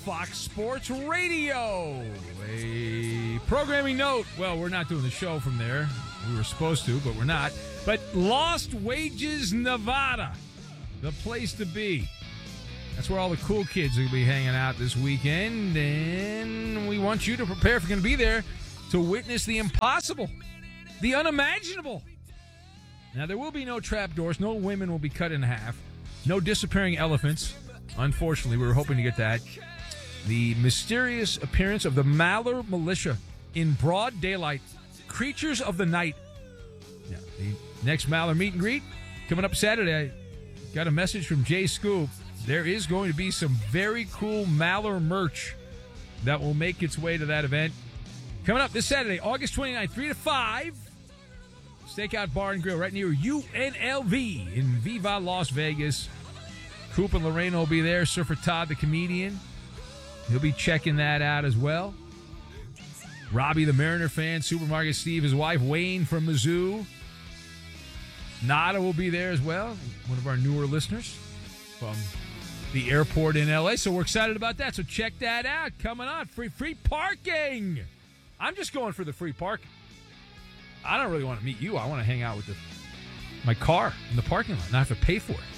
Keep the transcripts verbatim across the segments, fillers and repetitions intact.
Fox Sports Radio. A programming note. Well, we're not doing the show from there. We were supposed to, but we're not. But Lost Wages, Nevada, the place to be. That's where all the cool kids are going to be hanging out this weekend. And we want you to prepare if you're going to be there to witness the impossible, the unimaginable. Now, there will be no trapdoors. No women will be cut in half. No disappearing elephants. Unfortunately, we were hoping to get that. The mysterious appearance of the Maller Militia in broad daylight. Creatures of the night. Yeah, the next Maller meet and greet coming up Saturday. I got a message from Jay Scoop. There is going to be some very cool Maller merch that will make its way to that event. Coming up this Saturday, August twenty-ninth, three to five. Stakeout Bar and Grill right near U N L V in Viva, Las Vegas. Coop and Lorena will be there. Surfer Todd, the comedian. He'll be checking that out as well. Robbie, the Mariner fan. Supermarket Steve, his wife. Wayne from Mizzou. Nada will be there as well. One of our newer listeners from the airport in L A. So we're excited about that. So check that out. Coming on. Free free parking. I'm just going for the free parking. I don't really want to meet you. I want to hang out with the, my car in the parking lot and not have to pay for it.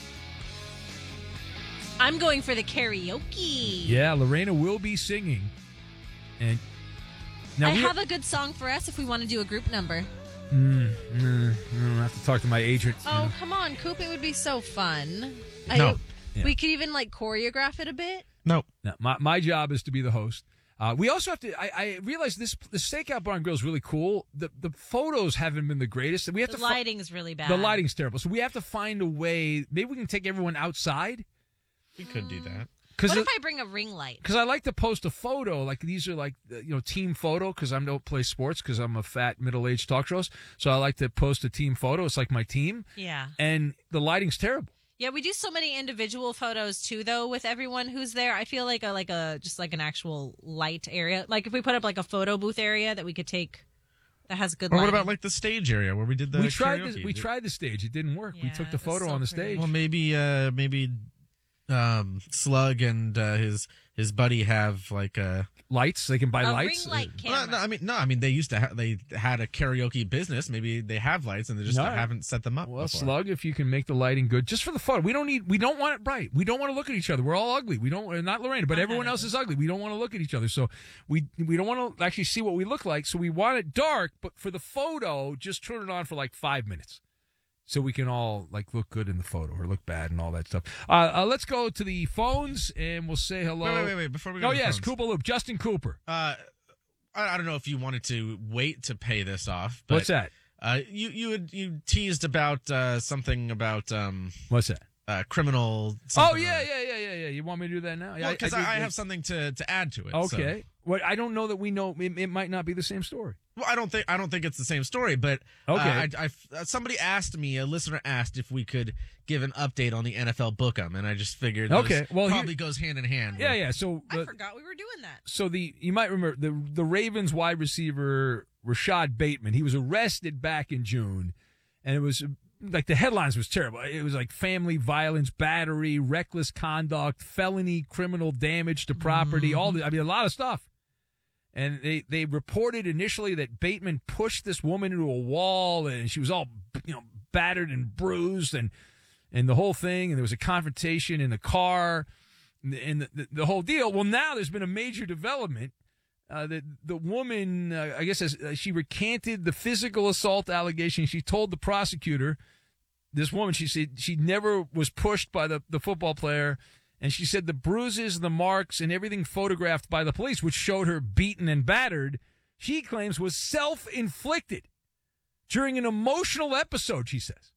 I'm going for the karaoke. Yeah, Lorena will be singing. And now I we have a good song for us if we want to do a group number. Mm, mm, I have to talk to my agent. Oh, you know. come on, Coop. It would be so fun. No. I, Yeah. We could even, like, choreograph it a bit. No. No, my, my job is to be the host. Uh, we also have to, I, I realize this, the Stakeout Bar and Grill is really cool. The the photos haven't been the greatest. We have The to lighting's fi- really bad. The lighting's terrible. So we have to find a way. Maybe we can take everyone outside. We could do that. What it, if I bring a ring light? Because I like to post a photo. Like these are like, you know, team photo because I don't play sports because I'm a fat middle-aged talk shows. So I like to post a team photo. It's like my team. Yeah. And the lighting's terrible. Yeah, we do so many individual photos too, though, with everyone who's there. I feel like a like a just like an actual light area. Like if we put up like a photo booth area that we could take that has good Or lighting. what about like the stage area where we did the we tried karaoke? the, we tried the stage. It didn't work. we Yeah, took the it was photo so on the pretty. stage. Well, maybe uh, maybe um, Slug and uh, his his buddy have like a lights. They can buy a lights. ring light Well, camera. no, I mean no, I mean they used to ha- they had a karaoke business. Maybe they have lights and they just No. haven't set them up. Well, before. Slug, if you can make the lighting good, just for the photo. We don't need. We don't want it bright. We don't want to look at each other. We're all ugly. We don't. Not Lorena, but I'm everyone not else is ugly. We don't want to look at each other. So we we don't want to actually see what we look like. So we want it dark. But for the photo, just turn it on for like five minutes, so we can all like look good in the photo or look bad and all that stuff. Uh, uh, let's go to the phones and we'll say hello. Wait, wait, wait, wait. Before we go Oh to the yes, phones. Cooper Loop, Justin Cooper. Uh, I, I don't know if you wanted to wait to pay this off. But, What's that? Uh, you you had, you teased about uh, something about um, What's that? uh, criminal. Oh something yeah, or- yeah, yeah, yeah, yeah. You want me to do that now? Well, because did- I, I have something to, to add to it. so- Okay. What I don't know that we know. It, it might not be the same story. Well, I don't think I don't think it's the same story, but Okay. uh, I, I, uh, somebody asked me, a listener asked if we could give an update on the N F L Book'em, and I just figured those Okay, well, here- probably goes hand in hand. Yeah, with- yeah. So I the- forgot we were doing that. so the you might remember the the Ravens wide receiver Rashad Bateman. He was arrested back in June, and it was like the headlines was terrible. It was like family violence, battery, reckless conduct, felony criminal damage to property. Mm-hmm. All the, I mean, a lot of stuff. And they they reported initially that Bateman pushed this woman into a wall, and she was all you know battered and bruised, and and the whole thing. And there was a confrontation in the car, and the, the, the whole deal. Well, now there's been a major development. Uh, the the woman, uh, I guess, as, uh, she recanted the physical assault allegation. She told the prosecutor, this woman, she said she never was pushed by the, the football player. And she said the bruises, the marks, and everything photographed by the police, which showed her beaten and battered, she claims was self-inflicted during an emotional episode, she says.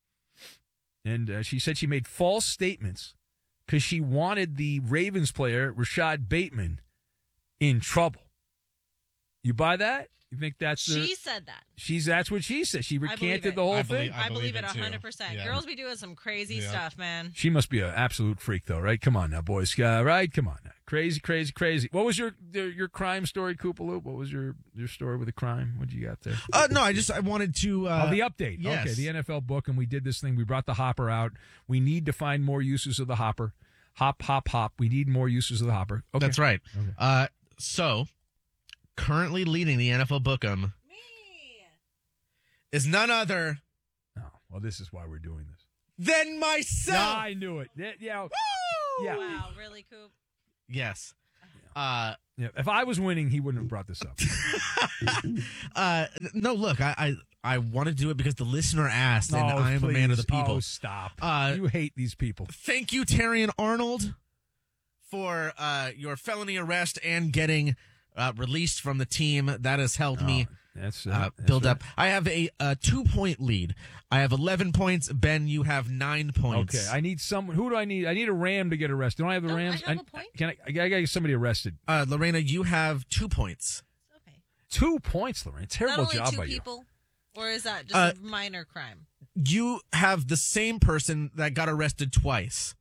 And uh, she said she made false statements because she wanted the Ravens player, Rashad Bateman, in trouble. You buy that? You think that's the, She said that. she's that's what she said. She believe recanted it. the whole I thing. believe- I, believe it it, too. one hundred percent. Yeah. Girls be doing some crazy Yeah. stuff, man. She must be an absolute freak, though, right? Come on now, boys. Uh, right? Come on now. Crazy, crazy, crazy. What was your your crime story, Koopa Loop? What was your, your story with the crime? What you got there? Uh, no, I just I wanted to. Uh, oh, the update. yes. Okay, the N F L book, and we did this thing. We brought the hopper out. We need to find more uses of the hopper. Hop, hop, hop. We need more uses of the hopper. Okay. That's right. Okay. Uh, so, currently leading the N F L Book'em is none other Oh, well, this is why we're doing this. than myself. Yeah, I knew it. Yeah, yeah. Woo! Yeah. Wow, really, Coop? Yes. Uh, Yeah, if I was winning, he wouldn't have brought this up. uh, no, look, I, I, I want to do it because the listener asked, and Oh, I am a man of the please. people. Oh, stop. Uh, you hate these people. Thank you, Terrion Arnold, for uh, your felony arrest and getting uh, released from the team. That has helped me Oh, that's, uh, uh, that's build right. up. I have a, a two-point lead. I have eleven points. Ben, you have nine points. Okay, I need someone. Who do I need? I need a Ram to get arrested. Don't I have the Don't I Rams? have a point? Can I? I gotta get somebody arrested. Uh, Lorena, you have two points. Okay. Two points, Lorraine. Terrible Not only job two by you. people, or is that just Uh, a minor crime? You have the same person that got arrested twice.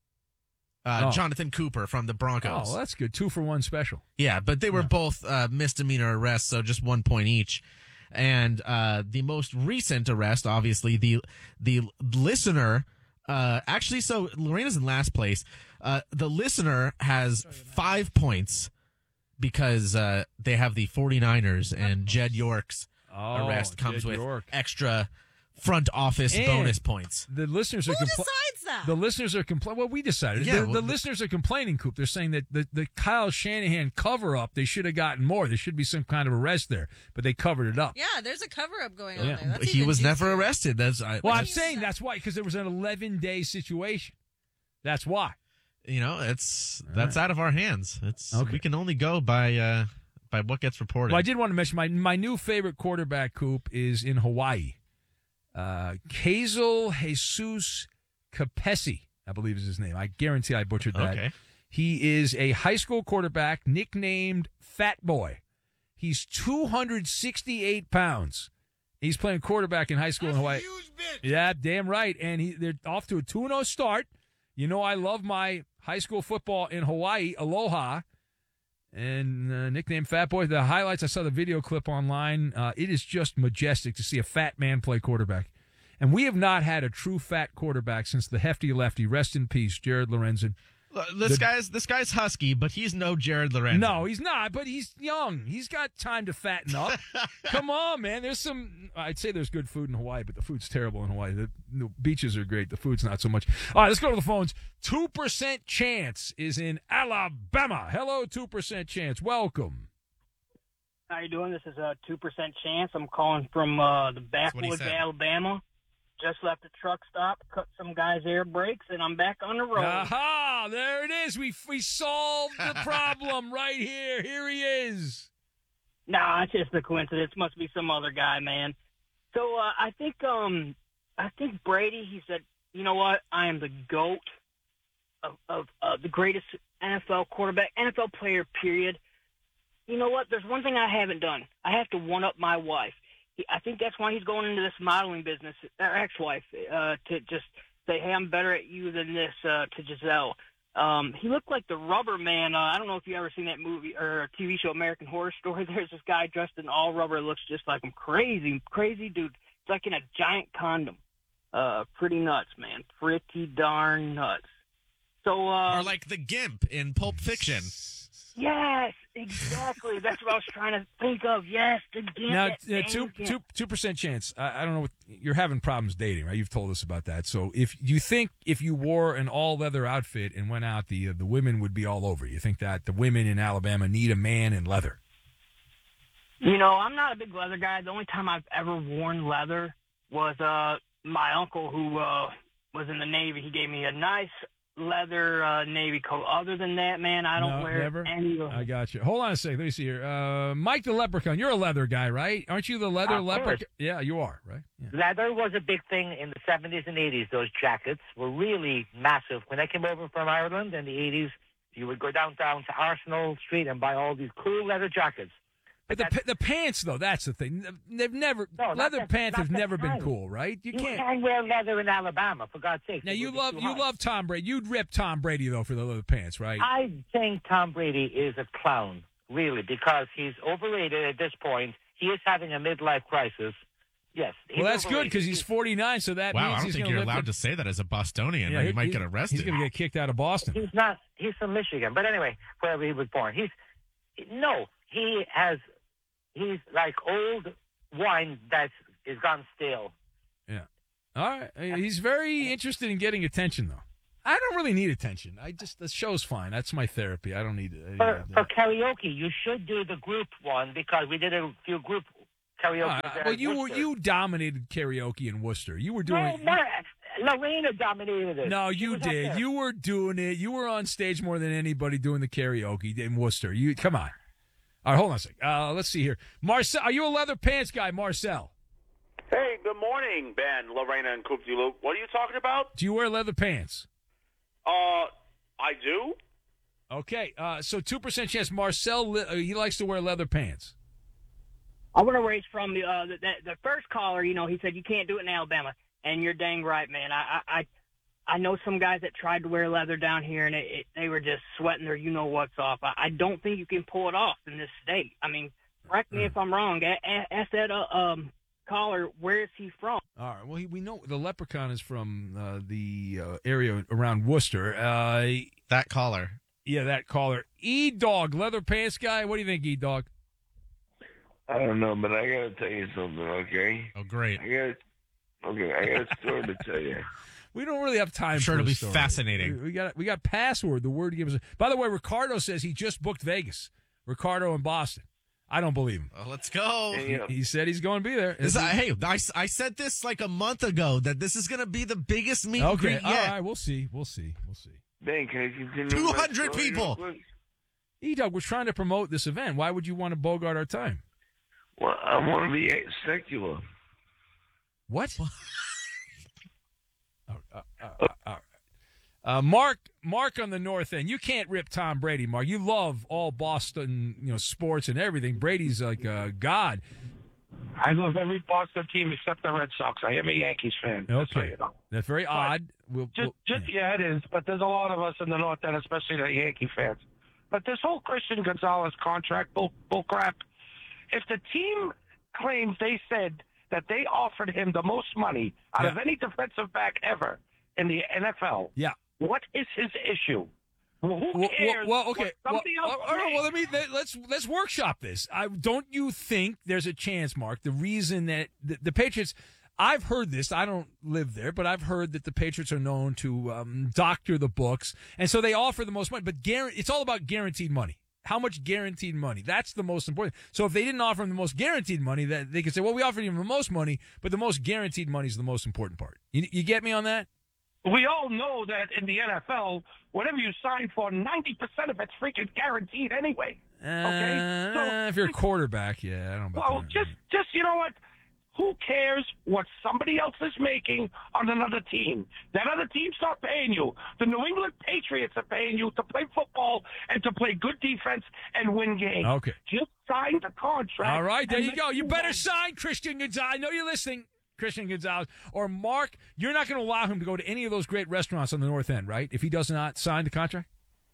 Uh, Oh. Jonathan Cooper from the Broncos. Oh, well, that's good. Two for one special. Yeah, but they were Yeah. both uh, misdemeanor arrests, so just one point each. And uh, the most recent arrest, obviously, the the listener, uh, actually, so Lorena's in last place. Uh, the listener has five points because uh, they have the 49ers, and Jed York's Oh, arrest comes Jed with York. extra front office And bonus points. The listeners Who are compl- decides that? The listeners are complaining. Well, we decided. Yeah, the, well, the the- listeners are complaining, Coop. They're saying that the, the Kyle Shanahan cover up, they should have gotten more. There should be some kind of arrest there, but they covered it up. yeah, there's a cover up going on Yeah. there. That's He even was never juicier. arrested. That's I, Well, I'm What do you saying say? that's why, because there was an eleven day situation. That's why. you know, it's All that's right. out of our hands. It's Okay. we can only go by uh, by what gets reported. Well, I did want to mention my my new favorite quarterback, Coop, is in Hawaii. Uh, Kazel Jesus Capesi, I believe is his name. I guarantee I butchered that. Okay. He is a high school quarterback nicknamed Fat Boy. He's two hundred sixty-eight pounds. He's playing quarterback in high school in Hawaii. Yeah, damn right. And he, they're off to a two and oh start. You know, I love my high school football in Hawaii, Aloha. And uh, nickname Fat Boy. The highlights, I saw the video clip online. Uh, it is just majestic to see a fat man play quarterback. And we have not had a true fat quarterback since the hefty lefty. Rest in peace, Jared Lorenzen. Look, This The- guy's this guy's husky, but he's no Jared Lorenzen. No, he's not, but he's young. He's got time to fatten up. Come on, man. There's some, I'd say there's good food in Hawaii, but the food's terrible in Hawaii. The, the beaches are great. The food's not so much. All right, let's go to the phones. two percent Chance is in Alabama. Hello, two percent Chance. Welcome. How you doing? This is a two percent chance. I'm calling from uh, the That's what he backwoods, said. Alabama. Just left a truck stop, cut some guys' air brakes, and I'm back on the road. Aha, there it is. We we solved the problem right here. Here he is. Nah, it's just a coincidence. Must be some other guy, man. So uh, I think um I think Brady. He said, you know what? I am the GOAT of of uh, the greatest N F L quarterback, N F L player. Period. You know what? There's one thing I haven't done. I have to one up my wife. He, I think that's why he's going into this modeling business, or ex-wife, uh, to just say, hey, I'm better at you than this, uh, to Giselle. Um, he looked like the Rubber Man. Uh, I don't know if you ever seen that movie or T V show American Horror Story. There's this guy dressed in all rubber, looks just like him. Crazy, crazy dude. It's like in a giant condom. Uh, pretty nuts, man. Pretty darn nuts. So, uh, Or like the Gimp in Pulp Fiction. yes, exactly. That's what I was trying to think of. Yes, the Gimp. Now, that uh, dang two Gimp. two two percent chance. I, I don't know. What, you're having problems dating, right? You've told us about that. So, if you think if you wore an all leather outfit and went out, the uh, the women would be all over you. Think that the women in Alabama need a man in leather? You know, I'm not a big leather guy. The only time I've ever worn leather was uh my uncle who uh was in the Navy. He gave me a nice leather uh, Navy coat. Other than that, man, I don't No, wear never? any of I got you. Hold on a second. Let me see here. Uh, Mike the Leprechaun. You're a leather guy, right? Aren't you the leather Of leprechaun? course. Yeah, you are, right? Yeah. Leather was a big thing in the seventies and eighties. Those jackets were really massive. When I came over from Ireland in the eighties, you would go downtown to Arsenal Street and buy all these cool leather jackets. But the, the pants, though, that's the thing. They've never No, not leather that- pants not have that never been kind. cool, right? You You can't. can't wear leather in Alabama, for God's sake. Now It you would be love too you hot. love Tom Brady. You'd rip Tom Brady though for the leather pants, right? I think Tom Brady is a clown, really, because he's overrated at this point. He is having a midlife crisis. Yes. He's Well, that's good overrated. because he's forty-nine, so that Wow, means I don't he's think gonna you're live allowed for- to say that as a Bostonian. Yeah, you he- might he- get arrested. He's going to get kicked out of Boston. He's not. He's from Michigan, but anyway, wherever he was born, he's no. He has. He's like old wine that is gone stale. Yeah. All right. Uh, He's very interested in getting attention, though. I don't really need attention. I just the show's fine. That's my therapy. I don't need it. For, for karaoke, you should do the group one because we did a few group karaoke. Uh, well, you were you dominated karaoke in Worcester. You were No, doing. no, Lorena dominated it. No, She you was up did. there. You were doing it. You were on stage more than anybody doing the karaoke in Worcester. You come on. All right, hold on a second. Uh, let's see here. Marcel, are you a leather pants guy, Marcel? Hey, good morning, Ben, Lorena, and Coop Luke. What are you talking about? Do you wear leather pants? Uh, I do. Okay, uh, so two percent chance Marcel, li- uh, he likes to wear leather pants. I want to raise from the, uh, the the the first caller. You know, he said you can't do it in Alabama, and you're dang right, man. I I I, I know some guys that tried to wear leather down here, and it, it, they were just sweating their you know what's off. I, I don't think you can pull it off in this state. I mean, correct me if I'm wrong. A- a- Ask that uh, um caller, where is he from? All right. Well, he, we know the leprechaun is from uh, the uh, area around Worcester. Uh, That caller. yeah, that caller. E Dog, leather pants guy. What do you think, E Dog? I don't know, but I gotta tell you something, okay? Oh, great. I got okay, I got a story to tell you. We don't really have time. I'm sure for it'll a be story. fascinating. We, we got we got password. The word gives us. By the way, Ricardo says he just booked Vegas. Ricardo in Boston. I don't believe him. Well, let's go. Hey, uh, He said he's going to be there. This- I- hey, I, I said this like a month ago that this is going to be the biggest meet and Okay, greet all yet. right. We'll see. We'll see. We'll see. Ben, can I continue? two my hundred story people. real quick? E Dog, we're trying to promote this event. Why would you want to bogart our time? Well, I want to be secular. What? Oh, uh, uh, uh, all right. Uh, Mark, Mark on the north end. You can't rip Tom Brady, Mark. You love all Boston, you know, sports and everything. Brady's like a god. I love every Boston team except the Red Sox. I am a Yankees fan. just so Okay, you know. that's very odd. We'll, Just, we'll- just yeah, it is. But there's a lot of us in the North End, especially the Yankee fans. But this whole Christian Gonzalez contract bull, bull crap. If the team claims they said that they offered him the most money out Yeah. of any defensive back ever in the N F L, yeah. what is his issue? Well, who Well, cares? well, well, okay. what Well, somebody else all right, made? well, let me let, let's let's workshop this. I don't you think there's a chance, Mark? The reason that the, the Patriots, I've heard this. I don't live there, but I've heard that the Patriots are known to um, doctor the books, and so they offer the most money. But guarantee, it's all about guaranteed money. How much guaranteed money? That's the most important. So if they didn't offer him the most guaranteed money, that they could say, well, we offered him the most money, but the most guaranteed money is the most important part. You, you get me on that? We all know that in the N F L, whatever you sign for, ninety percent of it's freaking guaranteed anyway. Okay? Uh, So- if you're a quarterback, yeah, I don't know. About Well, that. just, just you know what? Who cares what somebody else is making on another team? That other team's not paying you. The New England Patriots are paying you to play football and to play good defense and win games. Okay. Just sign the contract. All right, there and you let's go. You move better on. sign Christian Gonzalez. I know you're listening, Christian Gonzalez. Or Mark, you're not going to allow him to go to any of those great restaurants on the North End, right? If he does not sign the contract?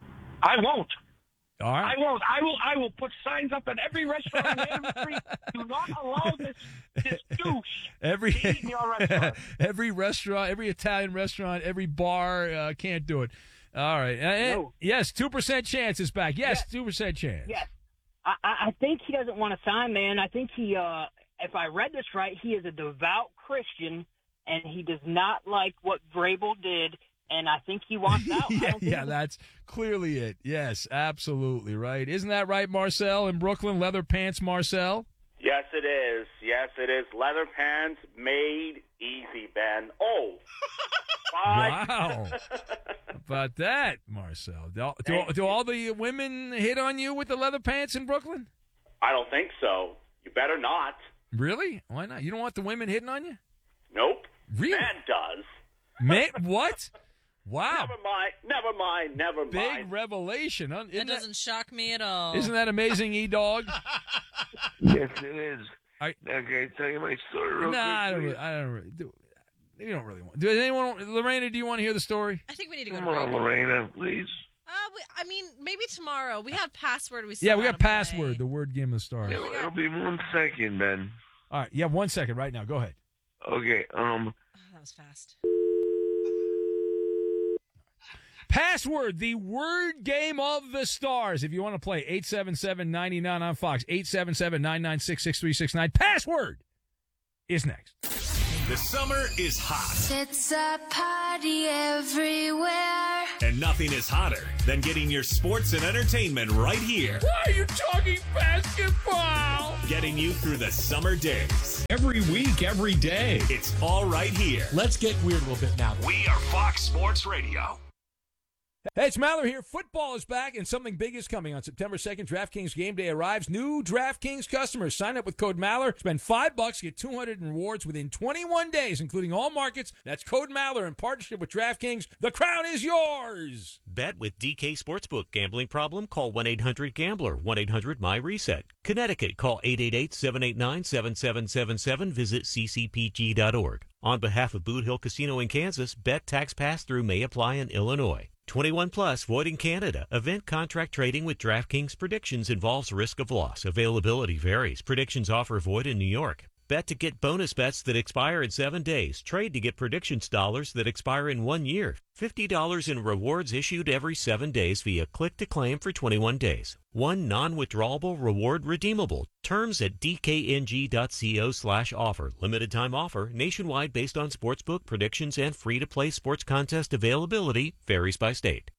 I won't. All I right. won't. I will. I will put signs up in every restaurant on every street. Do not allow this this douche Every, to eat in your restaurant. every restaurant, every Italian restaurant, every bar uh, can't do it. All right. Uh, uh, No. yes, two percent chance is back. Yes, two percent chance. Yes. I, I I think he doesn't want to sign, man. I think he, uh, if I read this right, he is a devout Christian, and he does not like what Vrabel did, and I think he wants out. I yeah, don't think yeah, that's clearly it. Yes, absolutely right. Isn't that right, Marcel in Brooklyn? Leather pants, Marcel? Yes, it is. Yes, it is. Leather pants made easy, Ben. Oh. Bye. Wow. How about that, Marcel? Do, do, do all the women hit on you with the leather pants in Brooklyn? I don't think so. You better not. Really? Why not? You don't want the women hitting on you? Nope. Really? Ben does. Man, what? Wow. Never mind. Never mind. Never Big mind. revelation. Huh? That Isn't that, doesn't shock me at all. isn't that amazing, E-Dog? Yes, it is. I- Now, can I tell you my story real Nah, I don't, quick? really, I don't really do. You don't really want. Does anyone, Lorena? Do you want to hear the story? I think we need to go Come to on, break. Lorena, please. Uh, we, I mean, maybe tomorrow. We have password. We Yeah, still we got gotta play. password. The word game of the stars. It'll, it'll be one second, Ben. All right, you have one second right now. Go ahead. Okay. Um. Oh, that was fast. Password, the word game of the stars. If you want to play, eight seven seven, nine nine on Fox, eight seven seven, nine nine six, six three six nine. Password is next. The summer is hot. It's a party everywhere. And nothing is hotter than getting your sports and entertainment right here. Why are you talking basketball? Getting you through the summer days. Every week, every day. It's all right here. Let's get weird a little bit now. We are Fox Sports Radio. Hey, it's Maller here. Football is back, and something big is coming. On September second, DraftKings Game Day arrives. New DraftKings customers sign up with code Maller. Spend five bucks, get two hundred in rewards within twenty-one days, including all markets. That's code Maller in partnership with DraftKings. The crown is yours. Bet with D K Sportsbook. Gambling problem? Call one eight hundred gambler. one eight hundred M Y reset. Connecticut. Call eight eight eight, seven eight nine, seven seven seven seven. Visit c c p g dot org. On behalf of Boot Hill Casino in Kansas, bet tax pass-through may apply in Illinois. twenty-one plus, void in Canada. Event contract trading with DraftKings predictions involves risk of loss. Availability varies. Predictions offer void in New York. Bet to get bonus bets that expire in seven days. Trade to get predictions dollars that expire in one year. fifty dollars in rewards issued every seven days via click to claim for twenty-one days. One non-withdrawable reward redeemable. Terms at dkng.co slash offer. Limited time offer. Nationwide based on sportsbook predictions and free-to-play sports contest availability. Varies by state.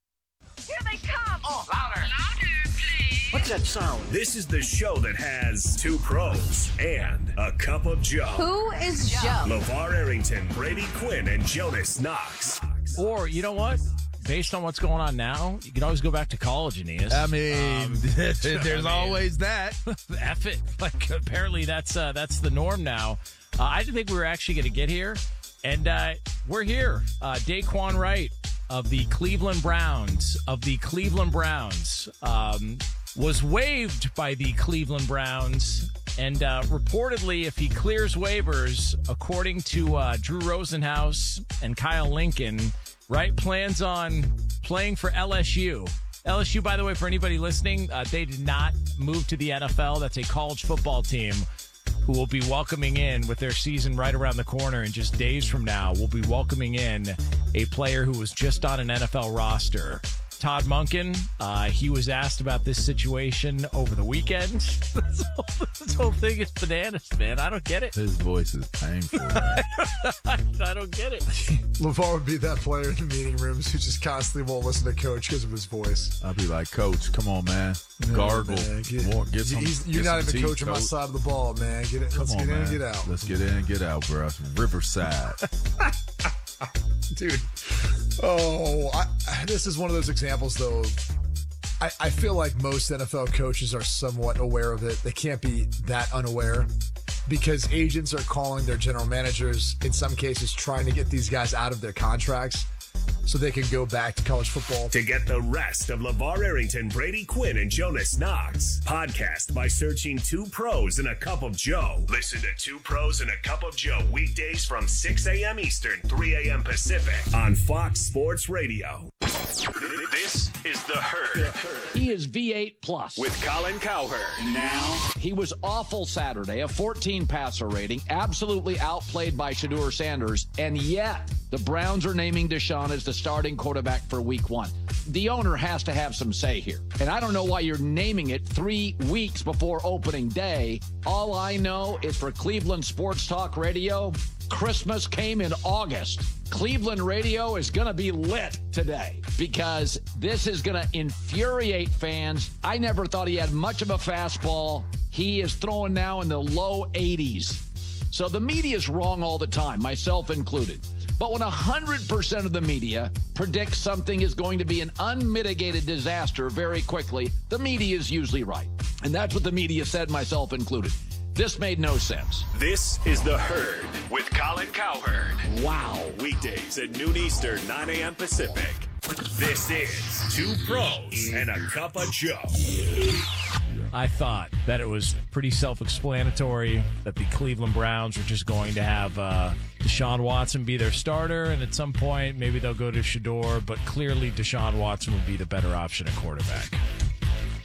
Here they come! Oh, louder! Louder, please! What's that sound? This is the show that has two pros and a cup of Joe. Who is Joe? LeVar Arrington, Brady Quinn, and Jonas Knox. Or, you know what? Based on what's going on now, you can always go back to college, Aeneas. I mean, um, there's I mean, always that. F it. Like, apparently that's uh, that's the norm now. Uh, I didn't think we were actually going to get here, and uh, we're here. Uh, Daquan Wright of the Cleveland Browns, of the Cleveland Browns, um, was waived by the Cleveland Browns, and uh, reportedly, if he clears waivers, according to uh, Drew Rosenhaus and Kyle Lincoln, Wright plans on playing for L S U. L S U, by the way, for anybody listening, uh, they did not move to the N F L. That's a college football team who will be welcoming in, with their season right around the corner in just days from now, will be welcoming in a player who was just on an N F L roster. Todd Monken, uh, he was asked about this situation over the weekend. this, whole, this whole thing is bananas, man. I don't get it. His voice is painful. I, I don't get it. LeVar would be that player in the meeting rooms who just constantly won't listen to coach because of his voice. I'll be like, Coach, come on, man. No, Gargle. Man, get, More, get some, he's, you're get not some even teeth, coaching my coach. side of the ball, man. Get it. Come Let's on, get in man. and get out. Let's get in and get out, bro. Riverside. Dude. Oh, I, this is one of those examples, though. I, I feel like most N F L coaches are somewhat aware of it. They can't be that unaware because agents are calling their general managers, in some cases, trying to get these guys out of their contracts so they can go back to college football. To get the rest of LeVar Arrington, Brady Quinn, and Jonas Knox, podcast by searching Two Pros and a Cup of Joe. Listen to Two Pros and a Cup of Joe weekdays from six a.m. Eastern, three a.m. Pacific on Fox Sports Radio. This is The Herd. He is V eight plus. With Colin Cowherd. Now, he was awful Saturday, a fourteen passer rating, absolutely outplayed by Shedeur Sanders, and yet the Browns are naming Deshaun as the starting quarterback for week one. The owner has to have some say here. And I don't know why you're naming it three weeks before opening day. All I know is for Cleveland Sports Talk Radio, Christmas came in August. Cleveland radio is going to be lit today because this is going to infuriate fans. I never thought he had much of a fastball. He is throwing now in the low eighties. So the media is wrong all the time, myself included. But when one hundred percent of the media predicts something is going to be an unmitigated disaster very quickly, the media is usually right. And that's what the media said, myself included. This made no sense. This is The Herd with Colin Cowherd. Wow. Weekdays at noon Eastern, nine a.m. Pacific. This is Two Pros and a Cup of Joe. I thought that it was pretty self-explanatory that the Cleveland Browns were just going to have uh, Deshaun Watson be their starter, and at some point maybe they'll go to Shedeur, but clearly Deshaun Watson would be the better option at quarterback.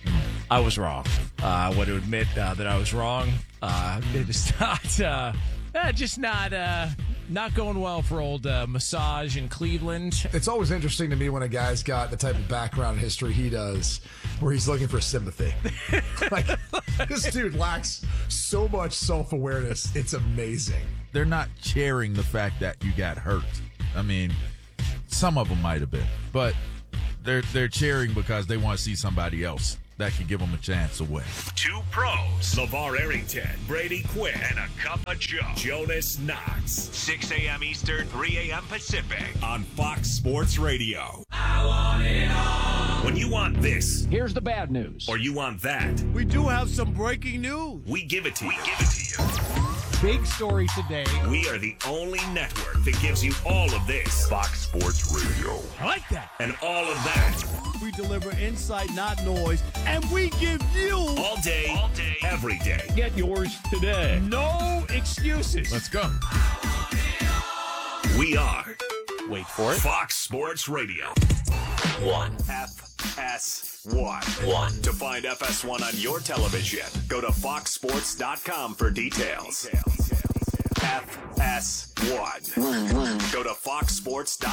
I was wrong. Uh, I want to admit uh, that I was wrong. Uh, it is not, uh, uh, just not, uh, not going well for old uh, Massage in Cleveland. It's always interesting to me when a guy's got the type of background history he does, where he's looking for sympathy. Like, this dude lacks so much self-awareness. It's amazing. They're not cheering the fact that you got hurt. I mean, some of them might have been, but they're they're cheering because they want to see somebody else that can give them a chance to win. Two pros. LeVar Arrington, Brady Quinn, and a cup of Joe. Jonas Knox. six a.m. Eastern, three a.m. Pacific. On Fox Sports Radio. I want it all. When you want this. Here's the bad news. Or you want that. We do have some breaking news. We give it to you. We give it to you. Big story today. We are the only network that gives you all of this. Fox Sports Radio. I like that. And all of that. We deliver insight, not noise, and we give you all day, all day, every day. Get yours today. No excuses. Let's go. We are. Wait for it. Fox Sports Radio. One. F S one. One. To find F S one on your television, go to fox sports dot com for details. F S one. One. Go to fox sports dot